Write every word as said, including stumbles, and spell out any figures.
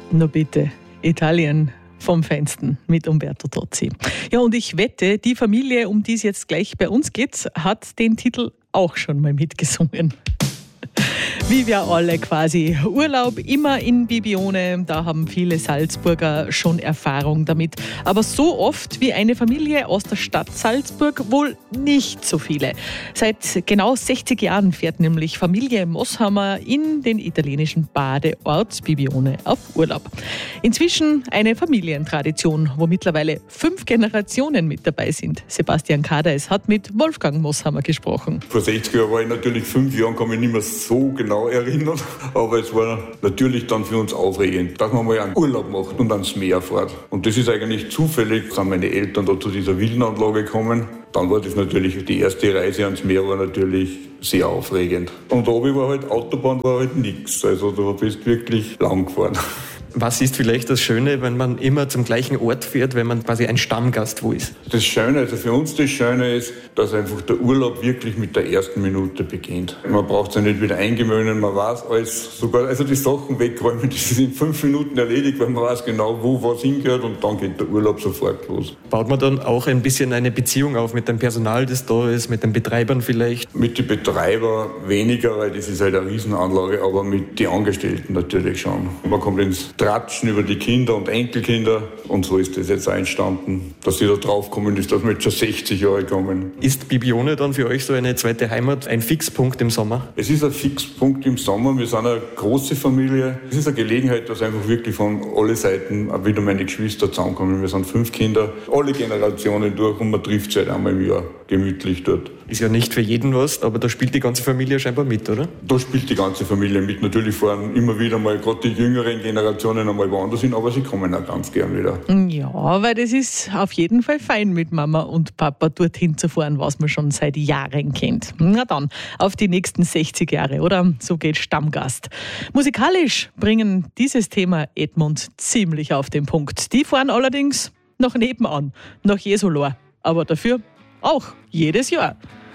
Na bitte, Italien vom Feinsten mit Umberto Tozzi. Ja, und ich wette, die Familie, um die es jetzt gleich bei uns geht, hat den Titel auch schon mal mitgesungen. Wie wir alle quasi. Urlaub immer in Bibione, da haben viele Salzburger schon Erfahrung damit. Aber so oft wie eine Familie aus der Stadt Salzburg wohl nicht so viele. Seit genau sechzig Jahren fährt nämlich Familie Mosshammer in den italienischen Badeort Bibione auf Urlaub. Inzwischen eine Familientradition, wo mittlerweile fünf Generationen mit dabei sind. Sebastian Kadeis hat mit Wolfgang Mosshammer gesprochen. Vor sechzig Jahren war ich natürlich fünf Jahren, kann mich nicht mehr so genau erinnern, aber es war natürlich dann für uns aufregend, dass man mal einen Urlaub macht und ans Meer fährt. Und das ist eigentlich zufällig, sind meine Eltern da zu dieser Villenanlage gekommen. Dann war das natürlich, die erste Reise ans Meer war natürlich sehr aufregend. Und da war halt Autobahn, war halt nichts, also da bist du wirklich lang gefahren. Was ist vielleicht das Schöne, wenn man immer zum gleichen Ort fährt, wenn man quasi ein Stammgast wo ist? Das Schöne, also für uns das Schöne ist, dass einfach der Urlaub wirklich mit der ersten Minute beginnt. Man braucht sich nicht wieder eingewöhnen, man weiß alles, sogar also die Sachen wegräumen, das ist in fünf Minuten erledigt, weil man weiß genau, wo was hingehört und dann geht der Urlaub sofort los. Baut man dann auch ein bisschen eine Beziehung auf mit dem Personal, das da ist, mit den Betreibern vielleicht? Mit den Betreibern weniger, weil das ist halt eine Riesenanlage, aber mit den Angestellten natürlich schon. Man kommt ins Tratschen über die Kinder und Enkelkinder und so ist das jetzt auch entstanden, dass sie da drauf kommen ist, dass wir jetzt schon sechzig Jahre kommen. Ist Bibione dann für euch so eine zweite Heimat, ein Fixpunkt im Sommer? Es ist ein Fixpunkt im Sommer, wir sind eine große Familie. Es ist eine Gelegenheit, dass einfach wirklich von allen Seiten auch wieder meine Geschwister zusammenkommen. Wir sind fünf Kinder, alle Generationen durch und man trifft sich halt einmal im Jahr gemütlich dort. Ist ja nicht für jeden was, aber da spielt die ganze Familie scheinbar mit, oder? Da spielt die ganze Familie mit. Natürlich fahren immer wieder mal gerade die jüngeren Generationen einmal woanders hin, aber sie kommen auch ganz gern wieder. Ja, weil das ist auf jeden Fall fein, mit Mama und Papa dorthin zu fahren, was man schon seit Jahren kennt. Na dann, auf die nächsten sechzig Jahre, oder? So geht Stammgast. Musikalisch bringen dieses Thema Edmund ziemlich auf den Punkt. Die fahren allerdings noch nebenan, nach Jesolor, aber dafür auch jedes Jahr.